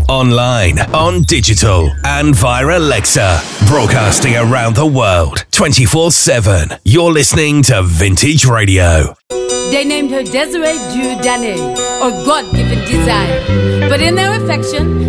online, on digital, and via Alexa. Broadcasting around the world, 24/7. You're listening to Vintage Radio. They named her Desiree Due Dane, or God-given desire. But in their affection,